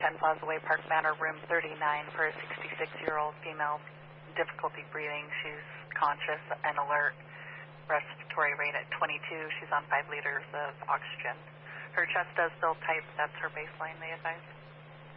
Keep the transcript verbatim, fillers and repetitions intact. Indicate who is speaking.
Speaker 1: ten Plaza Way, Park Manor, room thirty-nine for a sixty-six-year-old female, difficulty breathing. She's conscious and alert. Respiratory rate at twenty-two. She's on five liters of oxygen. Her chest does still tight. That's her baseline, they advise.